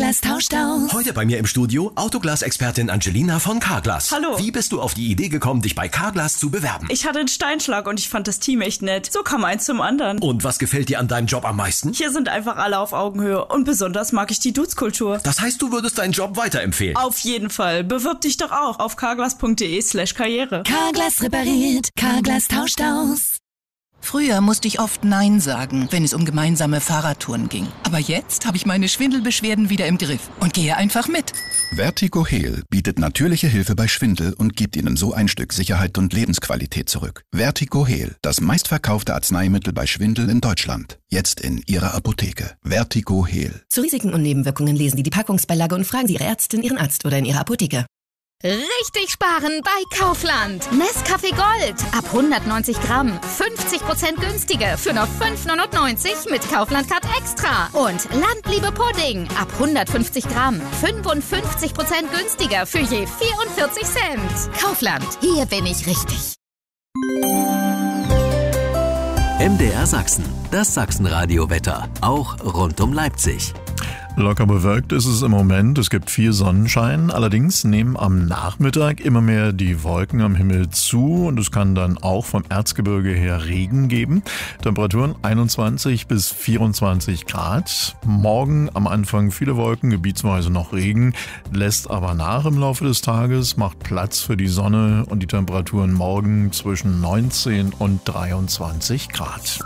Carglass tauscht aus. Heute bei mir im Studio Autoglas-Expertin Angelina von Carglass. Hallo. Wie bist du auf die Idee gekommen, dich bei Carglass zu bewerben? Ich hatte einen Steinschlag und ich fand das Team echt nett. So kam eins zum anderen. Und was gefällt dir an deinem Job am meisten? Hier sind einfach alle auf Augenhöhe und besonders mag ich die Dudes-Kultur. Das heißt, du würdest deinen Job weiterempfehlen? Auf jeden Fall. Bewirb dich doch auch auf carglass.de/karriere. Carglass repariert, Carglass tauscht aus. Früher musste ich oft Nein sagen, wenn es um gemeinsame Fahrradtouren ging. Aber jetzt habe ich meine Schwindelbeschwerden wieder im Griff und gehe einfach mit. Vertigo Heal bietet natürliche Hilfe bei Schwindel und gibt Ihnen so ein Stück Sicherheit und Lebensqualität zurück. Vertigo Heal, das meistverkaufte Arzneimittel bei Schwindel in Deutschland. Jetzt in Ihrer Apotheke. Vertigo Heal. Zu Risiken und Nebenwirkungen lesen Sie die Packungsbeilage und fragen Sie Ihre Ärztin, Ihren Arzt oder in Ihrer Apotheke. Richtig sparen bei Kaufland. Nescafé Gold ab 190 Gramm. 50% günstiger für nur 5,99 mit Kaufland Card Extra. Und Landliebe Pudding ab 150 Gramm. 55% günstiger für je 44 Cent. Kaufland, hier bin ich richtig. MDR Sachsen, das Sachsenradio-Wetter, auch rund um Leipzig. Locker bewölkt ist es im Moment, es gibt viel Sonnenschein, allerdings nehmen am Nachmittag immer mehr die Wolken am Himmel zu und es kann dann auch vom Erzgebirge her Regen geben. Temperaturen 21 bis 24 Grad. Morgen am Anfang viele Wolken, gebietsweise noch Regen, lässt aber nach im Laufe des Tages, macht Platz für die Sonne und die Temperaturen morgen zwischen 19 und 23 Grad.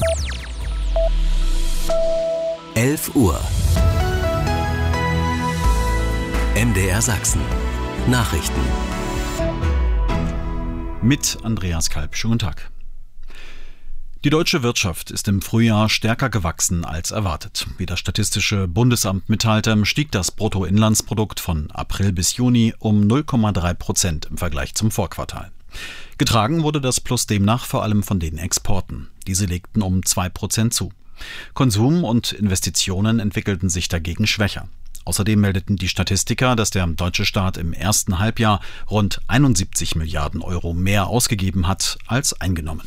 11 Uhr. MDR Sachsen. Nachrichten. Mit Andreas Kalb. Schönen Tag. Die deutsche Wirtschaft ist im Frühjahr stärker gewachsen als erwartet. Wie das Statistische Bundesamt mitteilte, stieg das Bruttoinlandsprodukt von April bis Juni um 0,3% im Vergleich zum Vorquartal. Getragen wurde das Plus demnach vor allem von den Exporten. Diese legten um 2% zu. Konsum und Investitionen entwickelten sich dagegen schwächer. Außerdem meldeten die Statistiker, dass der deutsche Staat im ersten Halbjahr rund 71 Milliarden Euro mehr ausgegeben hat als eingenommen.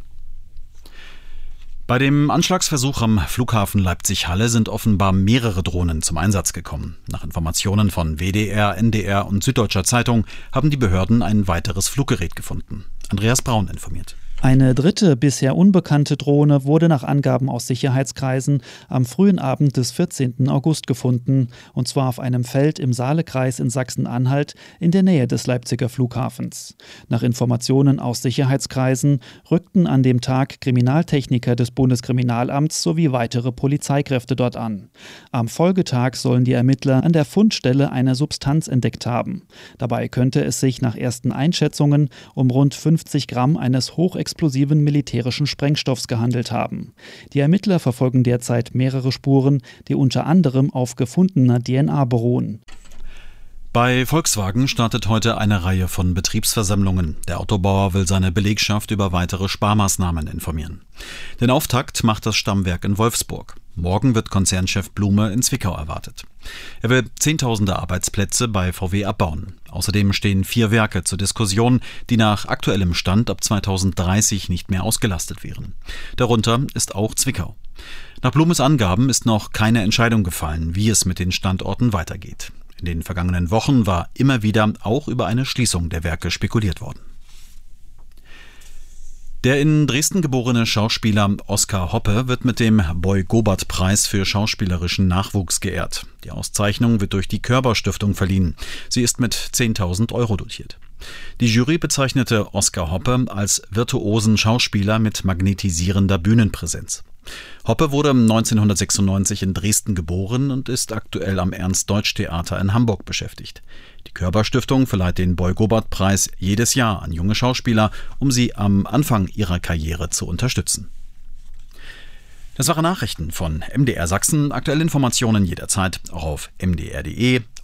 Bei dem Anschlagsversuch am Flughafen Leipzig-Halle sind offenbar mehrere Drohnen zum Einsatz gekommen. Nach Informationen von WDR, NDR und Süddeutscher Zeitung haben die Behörden ein weiteres Fluggerät gefunden. Andreas Braun informiert. Eine dritte, bisher unbekannte Drohne wurde nach Angaben aus Sicherheitskreisen am frühen Abend des 14. August gefunden, und zwar auf einem Feld im Saalekreis in Sachsen-Anhalt in der Nähe des Leipziger Flughafens. Nach Informationen aus Sicherheitskreisen rückten an dem Tag Kriminaltechniker des Bundeskriminalamts sowie weitere Polizeikräfte dort an. Am Folgetag sollen die Ermittler an der Fundstelle eine Substanz entdeckt haben. Dabei könnte es sich nach ersten Einschätzungen um rund 50 Gramm eines hochexplosiven militärischen Sprengstoffs gehandelt haben. Die Ermittler verfolgen derzeit mehrere Spuren, die unter anderem auf gefundener DNA beruhen. Bei Volkswagen startet heute eine Reihe von Betriebsversammlungen. Der Autobauer will seine Belegschaft über weitere Sparmaßnahmen informieren. Den Auftakt macht das Stammwerk in Wolfsburg. Morgen wird Konzernchef Blume in Zwickau erwartet. Er will Zehntausende Arbeitsplätze bei VW abbauen. Außerdem stehen 4 Werke zur Diskussion, die nach aktuellem Stand ab 2030 nicht mehr ausgelastet wären. Darunter ist auch Zwickau. Nach Blumes Angaben ist noch keine Entscheidung gefallen, wie es mit den Standorten weitergeht. In den vergangenen Wochen war immer wieder auch über eine Schließung der Werke spekuliert worden. Der in Dresden geborene Schauspieler Oskar Hoppe wird mit dem Boy-Gobert-Preis für schauspielerischen Nachwuchs geehrt. Die Auszeichnung wird durch die Körber-Stiftung verliehen. Sie ist mit 10.000 Euro dotiert. Die Jury bezeichnete Oskar Hoppe als virtuosen Schauspieler mit magnetisierender Bühnenpräsenz. Hoppe wurde 1996 in Dresden geboren und ist aktuell am Ernst-Deutsch-Theater in Hamburg beschäftigt. Die Körber-Stiftung verleiht den Boy-Gobert-Preis jedes Jahr an junge Schauspieler, um sie am Anfang ihrer Karriere zu unterstützen. Das waren Nachrichten von MDR Sachsen. Aktuelle Informationen jederzeit auch auf mdr.de.